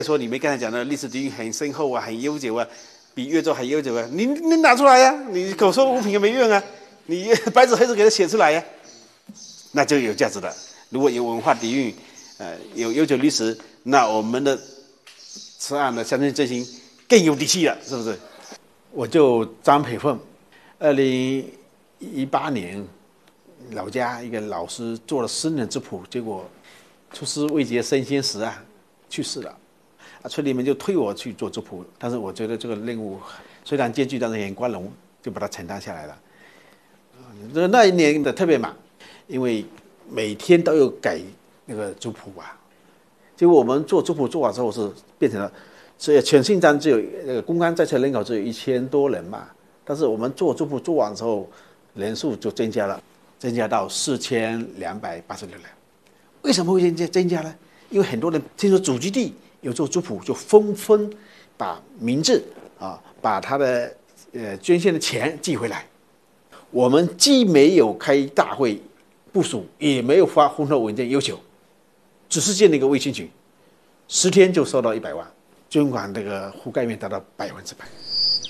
说你们刚才讲的历史底蕴很深厚啊，很悠久啊，比越州还悠久啊，你拿出来呀、你口说无凭也没用啊，你白纸黑字给它写出来呀、那就有价值了。如果有文化底蕴，有悠久历史，那我们的此案的乡村振兴更有底气了，是不是？我就张培凤，2018年老家一个老师做了10年质朴，结果出师未捷身先死啊，去世了。村里面就推我去做质朴，但是我觉得这个任务虽然艰巨，但是很光荣，就把它承担下来了。那一年的特别忙，因为每天都有改那个族谱啊。结果我们做族谱做完之后是变成了，所以全姓张只有公安在册人口只有1000多人嘛，但是我们做族谱做完之后，人数就增加了，增加到4286人。为什么会增加呢？因为很多人听说祖籍地有做族谱，就纷纷把名字把他的捐献的钱寄回来。我们既没有开大会部署，也没有发红头文件要求，只是建了一个微信群，10天就收到100万，捐款这个覆盖面达到100%。